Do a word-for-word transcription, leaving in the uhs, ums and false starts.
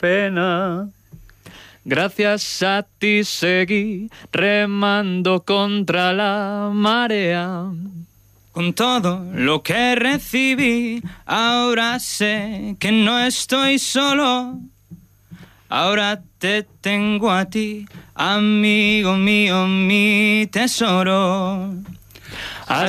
pena. Gracias a ti seguí remando contra la marea. Con todo lo que recibí, ahora sé que no estoy solo. Ahora te tengo a ti, amigo mío, mi tesoro.